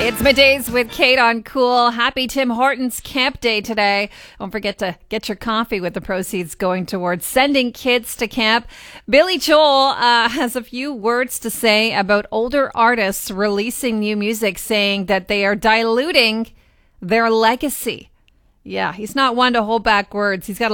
It's Middays with Kate on Cool. Happy Tim Hortons Camp Day today. Don't forget to get your coffee with the proceeds going towards sending kids to camp. Billy Joel has a few words to say about older artists releasing new music, saying that they are diluting their legacy. Yeah, he's not one to hold back words. He's got a